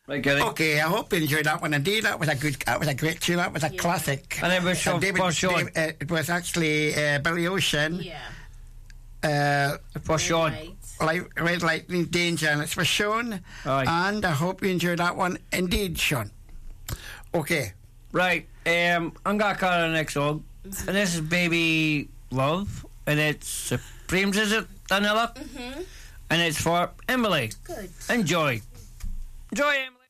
Right, Gary. Okay, I hope you enjoyed that one indeed. That was a great tune. That was a classic. And it was for Sean. It was actually Billy Ocean. Yeah. For Sean. Red Lightning Danger, and it's for Sean. Aye. And I hope you enjoyed that one indeed, Sean. Okay. Right, I'm gonna call the next song. And this is Baby Love. And it's Supremes, is it, Daniela? Mm-hmm. And it's for Emily. Good. Enjoy. Enjoy, Emily.